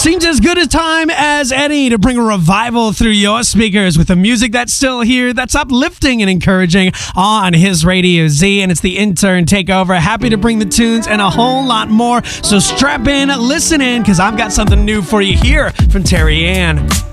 Seems as good a time as any to bring a revival through your speakers with the music that's still here, that's uplifting and encouraging on His Radio Z. And it's the Intern Takeover. Happy to bring the tunes and a whole lot more. So strap in, listen in, because I've got something new for you here from Terry Ann.